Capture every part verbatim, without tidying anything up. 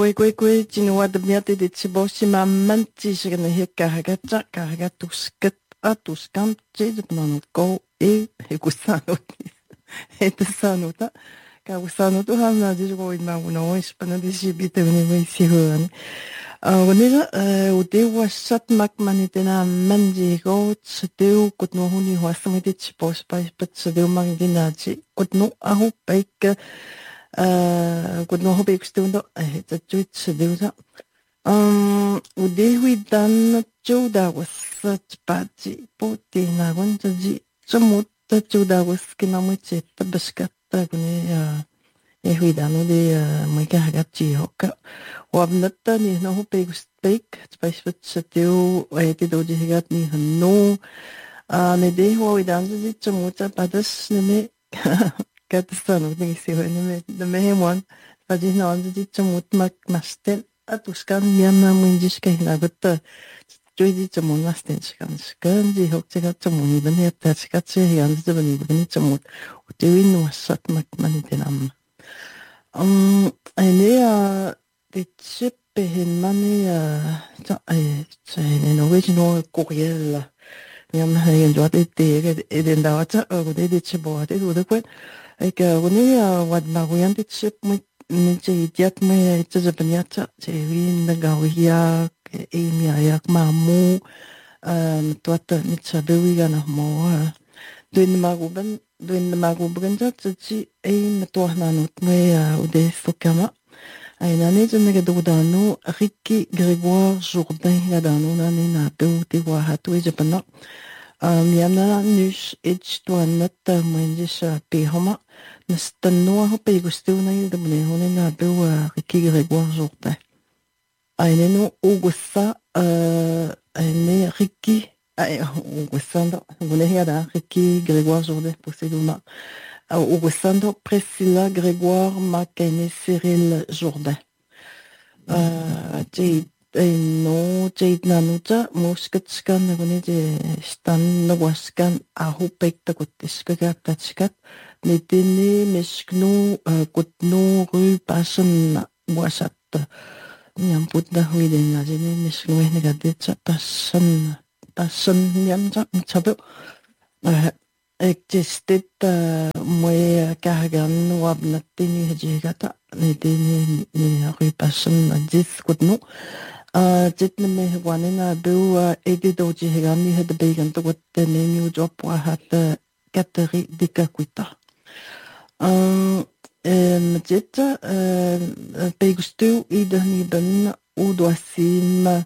kwe kwe kwe tinua de miate de tibosi ma manti sigana he kahagata kahagatus kat atus kam che de non ko e he kusano e de sanuta ka kusano to hamna de go in ma uno ispana de sibite ni we si hoan a onela o de wasat mak manitena manji go tsdeu kutno huni wasame de tibos pa tsdeu magina chi kutno ahu paik Uh, goed nog op ik stond dat zoiets doen zo. Um, hoe de hoe dan joda was het party pote na want je zo moet dat joda was kina moet je te beschatten kunnen ja. E hoe dan hoe de moet je gaat je ook. Wat net dan is nog op ik spreek. Het is wat ze doen. Wat je doet je gaat niet genoeg. Ah, nee de hoe dan je zo moet je pas dus niet Katasano ni si ho ni de mehemon pa di no di chamut mak masten atuskan mianna munjis ka hinagot joy di chamut masten skan skan di hok chega chamuni ben he ta chika che yan di ben ben chamut utewin wasat mak manitenam um ene a de chip hen mani a cha ai che ne original courriel miam ha yan jo de de de da cha o de de chibo de do de kwet ik wanneer wat Marianne dit schip moet niet je dit mee het is een beetje te win de gauwia emia ja mamu um tot niet zo bewiga nog maar doen de maguben doen de maguben dat je een toch na not mee ude fokama en dan is een gedodano Ricky Grégoire Jourdain ja dan na ni na do te wa hatu je pana miana nus ich to net menjes pehoma nstanno ho pe gustu na de ne hone na be wa Ricky Grégoire Jourdain ane no ugusa ane Ricky ugusando hone ya da Ricky Grégoire Jourdain posseduma ugusando Priscilla Grégoire Makene Cyril Jourdain euh no jade nanuta musketskan ngone je stan nawaskan ahu pekta kutiska tatskat netene mesknu kutnu ru pasan wasat nyamput da huide na je mesknu ne gadetsa pasan pasan nyamta chabu existet moe kagan wabnatini hejigata netene ni ru pasan jis kutnu Uh, dit na me wane na bu edi doji hegani had de began to wat the new job wa hat kateri dika kuita um em dit uh begustu ider ni ben u doasim uh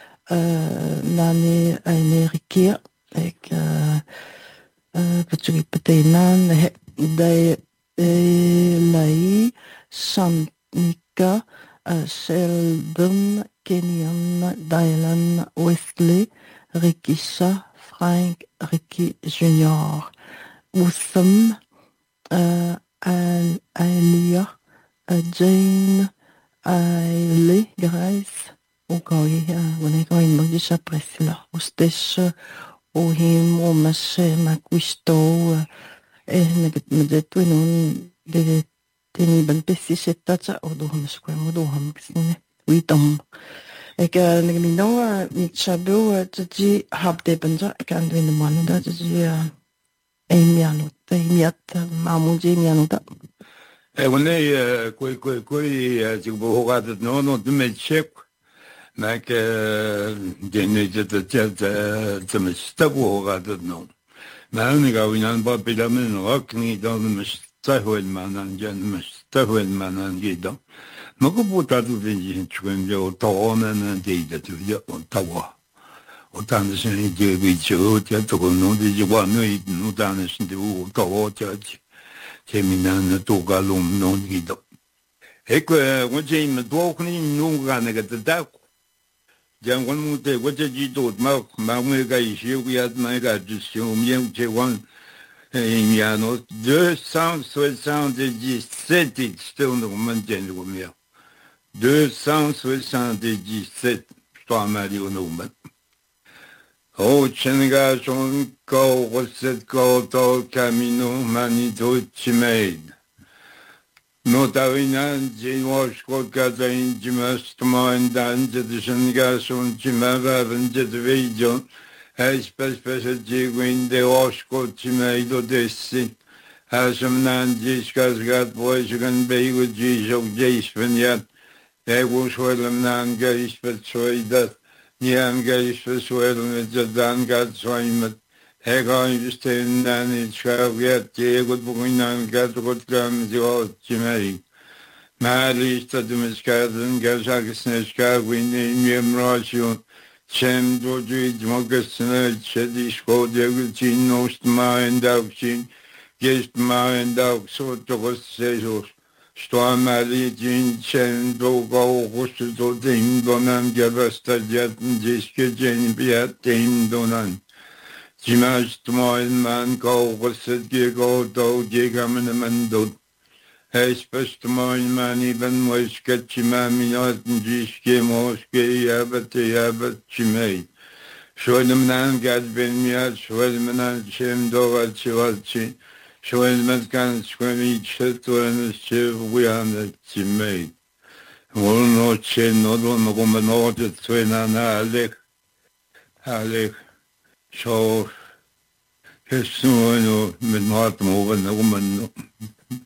nani energie ek uh petri petenan de lai sannika Sheldon Kenyon, Dylan Wesley, Rikisha, Frank, Ricky Junior Wusam, uh, Al Alia, uh, Jane, Ailey, Grace, Ukoi, Waneko, Mogisha Priscilla, Ustesh, Ohim, Omashe, Makwisto, eh, Nagetwin, de Tini ben pessi settacha o doham square mo doham kisne witam eka nagmino ni chabu tji habde banja kan win manu da tji emiano te miat mamunji miano da e wone koi koi koi ji bo hoga no no de me check na ke de ne je de je de me stabu hoga no na ni ga winan ba bilamen rock ni da me Tahwel manan jan mas tahwel manan gida mako botado vendi chuen jo tonen deida tu yo tawa o tan sen de bicho ti to no de jo no i no tan sen de u tawa cha che minan to ga lum no gida ecco wo je im do kni no ga ne ga da jan won mu de wo je ji do ma ma me ga i shi ya ma ga ji shi o mi je wan Il y a deux cent soixante-dix-sept externes au maintien du mien. deux cent soixante-dix-sept, trois millions de monde. Oh, Chenga, son corps, recette, corps, camino, manito, chimaid. Notavinan Jinwashko Katain Jimastama and Danja the Shangasun Chimava and Jetvijon, as special Jigwin de Oshko Chimaido Desi, Hasam Nan Jiskas got boys you can be with Jishok Jason yet, they was Wellam Nan Garish Petsoy that Nian Garish Petsoy Jadan got Swaimat. Hegan Stain Nanny Chaviat, Diego Buinan, Gatot Gam, the old Chimay. Mali Stadimiscadan, Gazakisneska, Winnie, Mimrasio, Chem Doji, Mogasina, Chedishko, Degutin, Ostma and Dauchin, Gestma and Dauk, Sotos, Sesos, Storm Ali, Jin, Chen, Dogo, Hosto, Dame, Donan, Gavasta, Jet, and Jiska, Jane, Piat, Dame, Donan. Jimash Tomoy man go was it go do gigaman and do. Hey, special Tomoy man even was sketchy mammy not in Jiski Moski Yabati Yabat Chimay. Show them nan got been yet, show them an shim do at Chivachi, show them that can swim each shit to an shiv we are the Chimay. Well, no chin, no one woman ordered to an Alec. Alec. Så, det er sådan noget med meget over, når man